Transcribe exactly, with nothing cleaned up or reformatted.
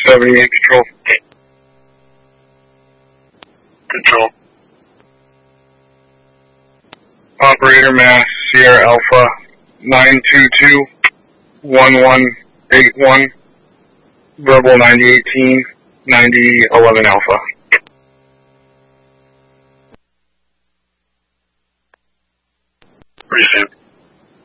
seventy-eight Control. Control. Operator Mass Sierra Alpha nine two two one one eight one. Verbal ninety eighteen ninety eleven Alpha. Receive.